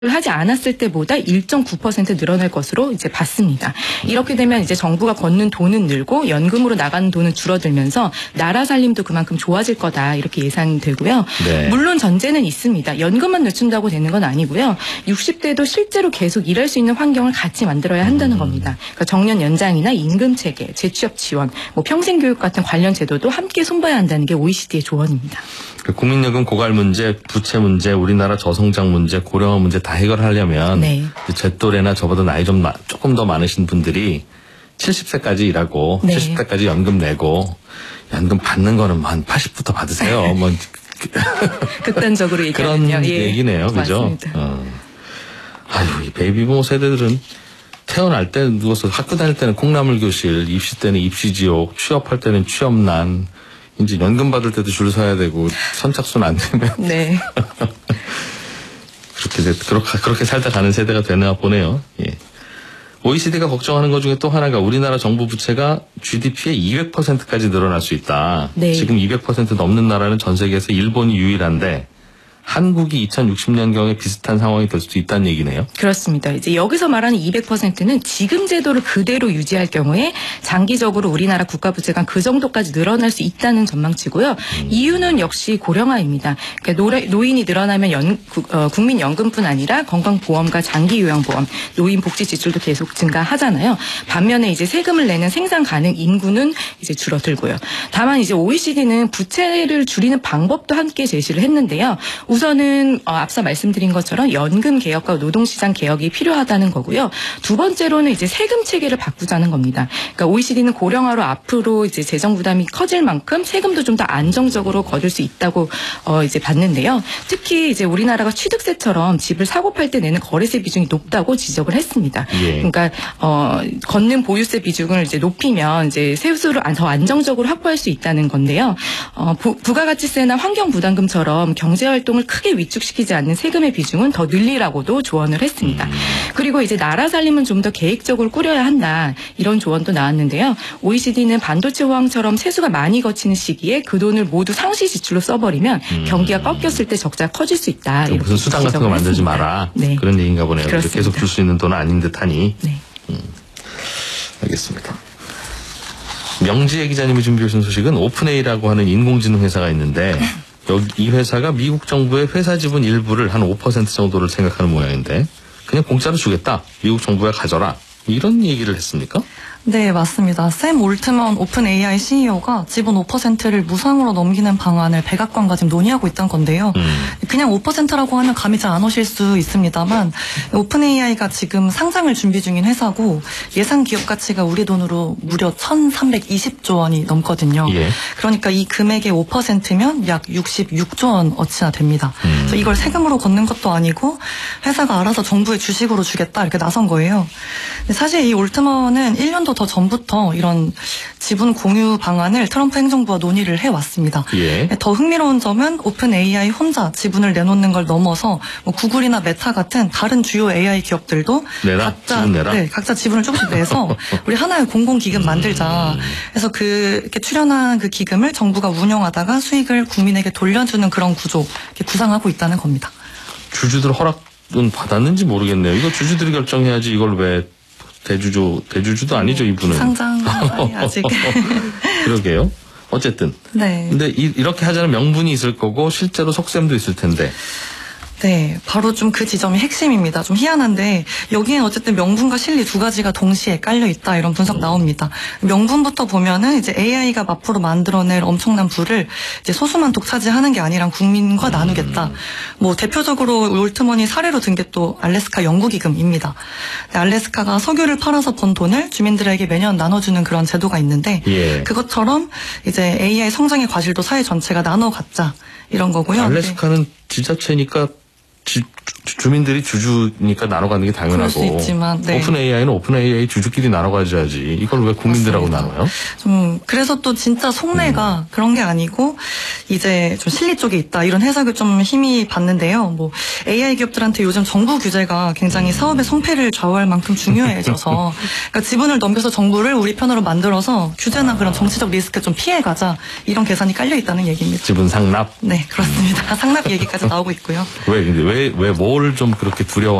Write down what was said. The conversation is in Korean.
하지 않았을 때보다 1.9% 늘어날 것으로 이제 봤습니다. 이렇게 되면 이제 정부가 걷는 돈은 늘고 연금으로 나가는 돈은 줄어들면서 나라 살림도 그만큼 좋아질 거다 이렇게 예상되고요. 네. 물론 전제는 있습니다. 연금만 늦춘다고 되는 건 아니고요. 60대도 실제로 계속 일할 수 있는 환경을 같이 만들어야 한다는 겁니다. 그러니까 정년 연장이나 임금 체계, 재취업 지원, 뭐 평생교육 같은 관련 제도도 함께 손봐야 한다는 게 OECD의 조언입니다. 국민연금 고갈 문제, 부채 문제, 우리나라 저성장 문제, 고령화 문제 다 해결하려면 네. 제 또래나 저보다 나이 좀 조금 더 많으신 분들이 70세까지 일하고 네. 70세까지 연금 내고 연금 받는 거는 한 80부터 받으세요. 뭐 극단적으로 그런 얘기하면요. 얘기네요. 그죠? 맞습니다. 아유, 이 베이비부모 세대들은 태어날 때 누워서 학교 다닐 때는 콩나물 교실, 입시 때는 입시 지옥, 취업할 때는 취업난, 이제 연금 받을 때도 줄 서야 되고 선착순 안 되면 네. 그렇게 살다 가는 세대가 되나 보네요. 예. OECD가 걱정하는 것 중에 또 하나가 우리나라 정부 부채가 GDP의 200%까지 늘어날 수 있다. 네. 지금 200% 넘는 나라는 전 세계에서 일본이 유일한데 한국이 2060년경에 비슷한 상황이 될 수도 있다는 얘기네요. 그렇습니다. 이제 여기서 말하는 200%는 지금 제도를 그대로 유지할 경우에 장기적으로 우리나라 국가 부채가 그 정도까지 늘어날 수 있다는 전망치고요. 이유는 역시 고령화입니다. 그러니까 노인이 늘어나면 국민연금뿐 아니라 건강보험과 장기요양보험, 노인 복지 지출도 계속 증가하잖아요. 반면에 이제 세금을 내는 생산 가능 인구는 이제 줄어들고요. 다만 이제 OECD는 부채를 줄이는 방법도 함께 제시를 했는데요. 우선은 앞서 말씀드린 것처럼 연금 개혁과 노동시장 개혁이 필요하다는 거고요. 두 번째로는 이제 세금 체계를 바꾸자는 겁니다. 그러니까 OECD는 고령화로 앞으로 이제 재정 부담이 커질 만큼 세금도 좀 더 안정적으로 거둘 수 있다고 이제 봤는데요. 특히 이제 우리나라가 취득세처럼 집을 사고 팔 때 내는 거래세 비중이 높다고 지적을 했습니다. 예. 그러니까 걷는 보유세 비중을 이제 높이면 이제 세수를 더 안정적으로 확보할 수 있다는 건데요. 부가가치세나 환경부담금처럼 경제활동을 크게 위축시키지 않는 세금의 비중은 더 늘리라고도 조언을 했습니다. 그리고 이제 나라 살림은 좀 더 계획적으로 꾸려야 한다. 이런 조언도 나왔는데요. OECD는 반도체 호황처럼 세수가 많이 거치는 시기에 그 돈을 모두 상시 지출로 써버리면 경기가 꺾였을 때 적자가 커질 수 있다. 무슨 수당 같은 거 만들지 마라. 네. 그런 얘기인가 보네요. 그렇습니다. 계속 줄 수 있는 돈은 아닌 듯하니. 네. 알겠습니다. 명지혜 기자님이 준비해 주신 소식은 오픈AI라고 하는 인공지능 회사가 있는데 이 회사가 미국 정부의 회사 지분 일부를 한 5% 정도를 생각하는 모양인데 그냥 공짜로 주겠다. 미국 정부에 가져라. 이런 얘기를 했습니까? 네, 맞습니다. 샘 올트먼 오픈AI CEO가 지분 5%를 무상으로 넘기는 방안을 백악관과 지금 논의하고 있다는 건데요. 그냥 5%라고 하면 감이 잘 안 오실 수 있습니다만 오픈AI가 지금 상장을 준비 중인 회사고 예상 기업 가치가 우리 돈으로 무려 1,320조 원이 넘거든요. 예. 그러니까 이 금액의 5%면 약 66조 원어치나 됩니다. 그래서 이걸 세금으로 걷는 것도 아니고 회사가 알아서 정부에 주식으로 주겠다 이렇게 나선 거예요. 근데 사실 이 올트먼은 1년도 더 전부터 이런 지분 공유 방안을 트럼프 행정부와 논의를 해왔습니다. 예. 더 흥미로운 점은 오픈AI 혼자 지분을 내놓는 걸 넘어서 뭐 구글이나 메타 같은 다른 주요 AI 기업들도 각자 지분을 조금씩 내서 우리 하나의 공공기금 만들자. 그래서 이렇게 출연한 그 기금을 정부가 운영하다가 수익을 국민에게 돌려주는 그런 구조 이렇게 구상하고 있다는 겁니다. 주주들 허락은 받았는지 모르겠네요. 이거 주주들이 결정해야지 이걸 왜 대주주도 아니죠, 이분은. 상장 아직. 그러게요. 어쨌든. 네. 근데 이렇게 하자는 명분이 있을 거고 실제로 속셈도 있을 텐데. 네, 바로 좀 그 지점이 핵심입니다. 좀 희한한데 여기엔 어쨌든 명분과 실리 두 가지가 동시에 깔려 있다 이런 분석 나옵니다. 명분부터 보면은 이제 AI가 앞으로 만들어낼 엄청난 부를 이제 소수만 독차지하는 게 아니라 국민과 나누겠다. 뭐 대표적으로 올트먼이 사례로 든 게 또 알래스카 연구기금입니다. 알래스카가 석유를 팔아서 번 돈을 주민들에게 매년 나눠주는 그런 제도가 있는데 예. 그것처럼 이제 AI 성장의 과실도 사회 전체가 나눠 갖자 이런 거고요. 알래스카는 지자체니까 주민들이 주주니까 나눠 가는 게 당연하고. 그럴 수 있지만, 네. 오픈AI는 오픈AI 주주끼리 나눠 가져야지. 이걸 왜 국민들하고 맞습니다. 나눠요? 그래서 또 진짜 속내가 그런 게 아니고 이제 좀 실리 쪽에 있다 이런 해석을 좀 힘이 받는데요. 뭐 AI 기업들한테 요즘 정부 규제가 굉장히 사업의 성패를 좌우할 만큼 중요해져서 그러니까 지분을 넘겨서 정부를 우리 편으로 만들어서 규제나 그런 정치적 리스크 좀 피해가자 이런 계산이 깔려 있다는 얘기입니다. 지분 상납? 네, 그렇습니다. 상납 얘기까지 나오고 있고요. 왜 왜 뭘 좀 그렇게 두려워